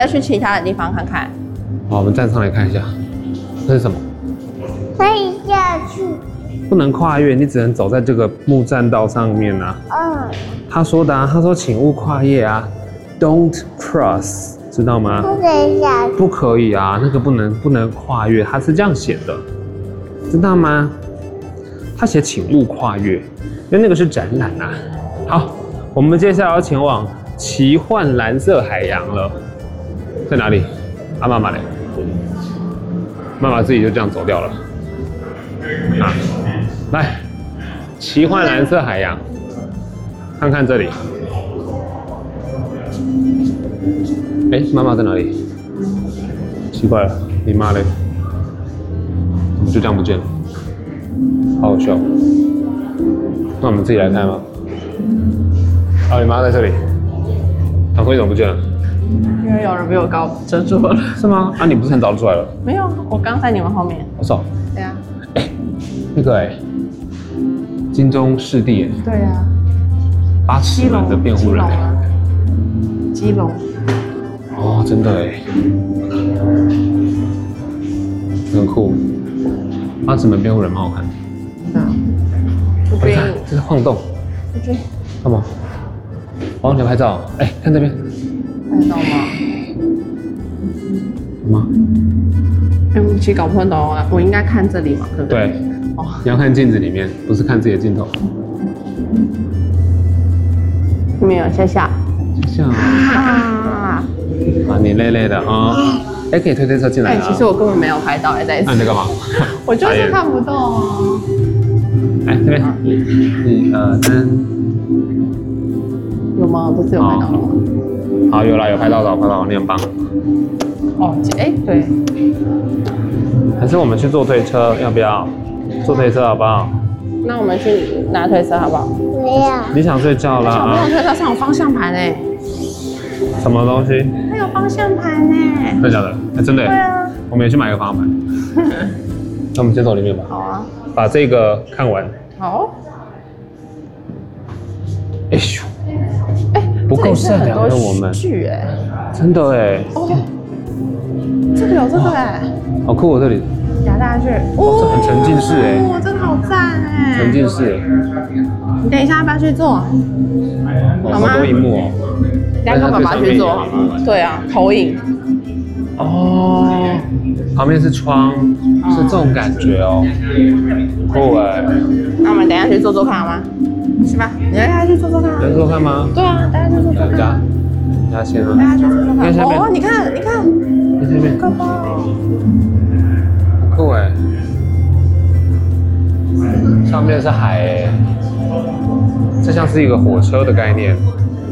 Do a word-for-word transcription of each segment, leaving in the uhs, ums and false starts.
要去其他的地方看看。 好，我们站上来看一下，这是什么？ 可以下去。 不能跨越，你只能走在这个木栈道上面啊。 嗯。 他说的啊，他说请勿跨越啊 ，Don't cross， 知道吗？ 不可以下去。 不可以啊，那个不能不能跨越，他是这样写的，知道吗？他写请勿跨越，因为那个是展览啊。好，我们接下来要前往奇幻蓝色海洋了，在哪里？啊，妈妈嘞？妈妈自己就这样走掉了。啊，来，奇幻蓝色海洋，看看这里。哎、欸，妈妈在哪里？奇怪了，你妈嘞？怎么就这样不见了？好好笑。那我们自己来看吗？啊，你妈在这里。唐辉怎么不见了？ 因为有人比我高遮住了。 是吗？啊，你不是很早就出来了？ 没有，我刚在你们后面。 我操。 对啊。 哎、欸，那个哎、欸，金钟湿地哎。 对啊。 八尺门的辩护人哎。 基隆。 哦，真的哎。很酷。八尺门辩护人蛮好看的。 嗯。不追。 这是晃动。 不追。 干嘛？哦，你拍照？哎、欸，看这边。 看得到吗？ 有吗？ 哎、欸，我其实搞不太懂啊，我应该看这里嘛，对不对？ 对。哦，你要看镜子里面，不是看自己的镜头。 没有，下下。 下下啊！啊，你累累的啊。哎、欸，可以推推车进来啊。 哎、欸，其实我根本没有拍到，哎，在一起。 那、啊、你在干嘛？ 我就是看不到啊。 哎、欸，这边，一二三。 有吗？这次有拍到了吗？ 好，有啦，有拍到的，拍到，你很棒。 哦，哎、欸，对。 还是我们去坐推车，要不要？坐推车好不好？ 那我们去拿推车好不好？ 不要。 你想睡觉啦？ 小朋友推车上有方向盘哎。 什么东西？ 它有方向盘哎。 真的假的？哎，真的。 对啊。 我们也去买个方向盘。那我们先走里面吧。 好啊。 把这个看完。 好。 哎呦。哎，不够善良的我们。 剧哎。 真的哎。 哦。这个有这个哎。 好酷哦，这里。 压下去。 哦，这很沉浸式哎。 哇，真的好赞哎。 沉浸式。 你等一下要不要去做？ 好吗？好多荧幕哦。 等下跟爸爸去做好吗？对啊，投影。 哦。旁边是窗，是这种感觉哦。酷哎。 那我们等一下去做做看好吗？是吧？你要下去做做看。 要做看吗？ 对啊，大家去做做看。 家，家先啊。 大家去做做看。 下面。 哦，你看，你看。 在下面。 看吧。 酷哎。上面是海哎。这像是一个火车的概念。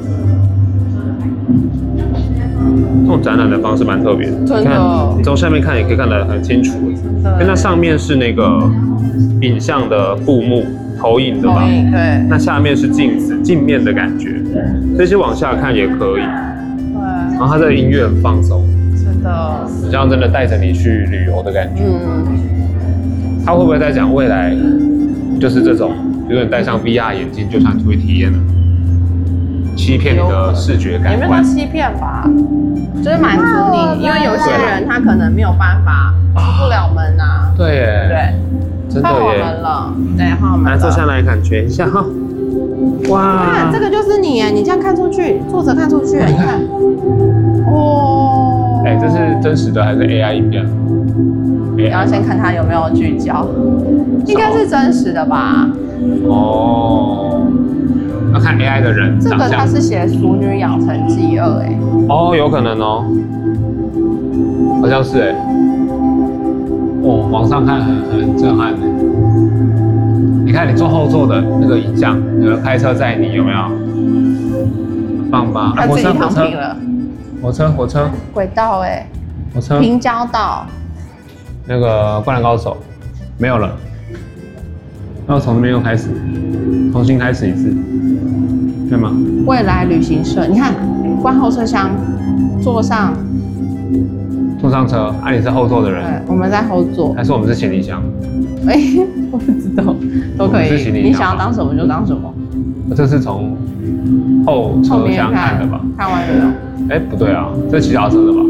这种展览的方式蛮特别的。 真的。 你从下面看也可以看得很清楚。因为那上面是那个影像的布幕。投影的吧， 对， 那下面是镜子，镜面的感觉，这些往下看也可以。 对， 然后它的音乐很放松， 真的， 很像真的带着你去旅游的感觉。嗯，他会不会在讲未来，就是这种，比如你戴上 V R 眼镜就像你会体验的，欺骗你的视觉感官？ 也没有欺骗吧，就是满足你，因为有些人他可能没有办法出不了门啊。 对耶， 对。 真的耶！ 换我们了，对，换我们了。 来坐下来感觉一下哈。哇！ 看这个就是你耶，你这样看出去，作者看出去，你看。哦。 哎，这是真实的还是 A I 影片？ 你要先看它有没有聚焦，应该是真实的吧？ 哦。要看 A I 的人这个它是写《熟女养成记二》哎。 哦，有可能哦。好像是哎。哦，往上看很很震撼的。你看你坐后座的那个影像，有人开车载你，有没有？很棒吧？ 他自己躺平了。 火车，火车。 轨道哎。 火车。 平交道。 那个灌篮高手没有了，要从那边又开始，重新开始一次，对吗？ 未来旅行社，你看，关后车厢，坐上。 坐上车，啊，你是后座的人。 对，我们在后座。 还是我们是行李箱？ 哎、欸，我不知道，都可以。你想要当什么就当什么。 这是从后车厢看的吧？ 看完了。 哎，不对啊，这是骑脚踏车的吧？